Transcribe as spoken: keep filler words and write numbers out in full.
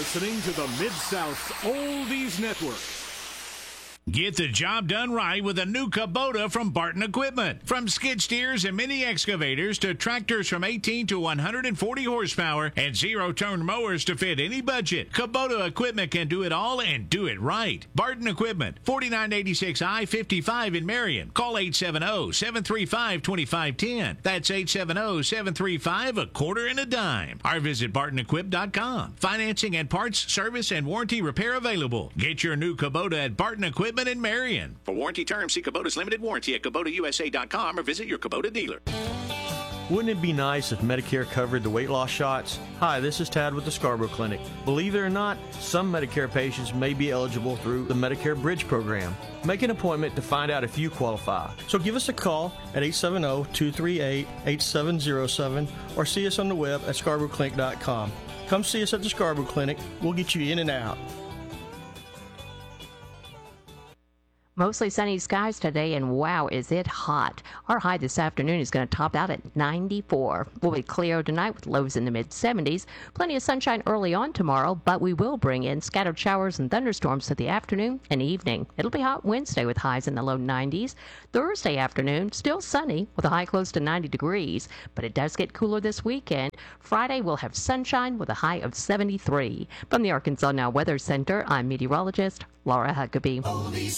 listening to the Mid-South's Oldies Network. Get the job done right with a new Kubota from Barton Equipment. From skid steers and mini excavators to tractors from eighteen to one hundred forty horsepower and zero-turn mowers to fit any budget, Kubota Equipment can do it all and do it right. Barton Equipment, forty-nine eighty-six I fifty-five in Marion. Call eight seven zero, seven three five, two five one zero. That's eight seven zero, seven three five, a quarter and a dime. Or visit barton equip dot com. Financing and parts, service, and warranty repair available. Get your new Kubota at Barton Equipment in Marion. For warranty terms, see Kubota's limited warranty at kubota u s a dot com or visit your Kubota dealer. Wouldn't it be nice if Medicare covered the weight loss shots? Hi, this is Tad with the Scarborough Clinic. Believe it or not, some Medicare patients may be eligible through the Medicare Bridge program. Make an appointment to find out if you qualify. So give us a call at eight seven zero, two three eight, eight seven zero seven or see us on the web at scarborough clinic dot com. Come see us at the Scarborough Clinic. We'll get you in and out. Mostly sunny skies today, and wow, is it hot. Our high this afternoon is going to top out at ninety-four. We'll be clear tonight with lows in the mid seventies. Plenty of sunshine early on tomorrow, but we will bring in scattered showers and thunderstorms to the afternoon and evening. It'll be hot Wednesday with highs in the low nineties. Thursday afternoon, still sunny with a high close to ninety degrees, but it does get cooler this weekend. Friday, we'll have sunshine with a high of seventy-three. From the Arkansas Now Weather Center, I'm meteorologist Laura Huckabee.